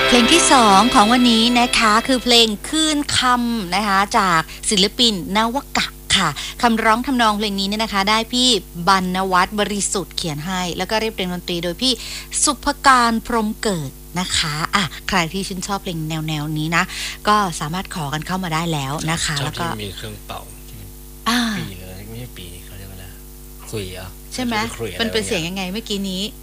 เพลงที่2ของวันนี้นะคะคือเพลงคลื่นคำนะคะจากศิลปินนวกะค่ะคำร้องทำนองเพลงนี้เนี่ยนะคะได้พี่บรรณวัฒน์บริสุทธิ์เขียนให้แล้วก็เรียบเรียงดนตรีโดยพี่สุภการพรหมเกิดนะคะใครที่ชื่นชอบเพลงแนวนี้นะก็สามารถขอกันเข้ามาได้แล้วนะคะชอบแล้วก็ที่มีเครื่องเป่าปีเลยไม่ใช่ปีเขาเรียกว่าอะไรขลุ่ยเหรอใช่ไหมขลุ่ยอะไรเป็นบางอเสียงย่างยังไงเมื่อกี้นี้